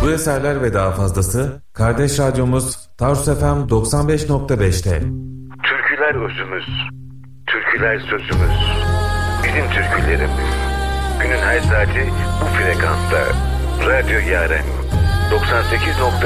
Bu eserler ve daha fazlası kardeş radyomuz Tarsus FM 95.5'te. Türküler özümüz, türküler sözümüz, bizim türkülerimiz. Günün her saati bu frekansta. Radyo Yaren 98.5